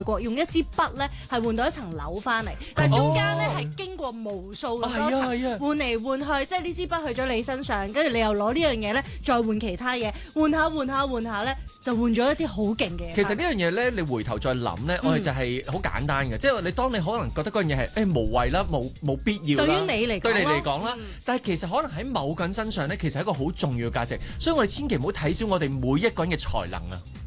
國用一支筆咧係換到一層樓翻嚟，但係中間咧係經過無數咁多層換嚟換去，即係呢支筆去咗你身上，跟住你又攞呢樣嘢咧再換其他嘢，換下咧就換咗一啲好勁嘅嘢。 其實呢樣嘢咧，你回頭再諗咧，我哋就係好簡單嘅，即係你當你可能覺得嗰樣嘢係無謂啦，冇必要啦， 對於你嚟講啦，但係其實可能喺某個人身上咧，其實係一個好重要嘅價值，所以我哋千祈唔好睇小我哋每一個人嘅才能啊！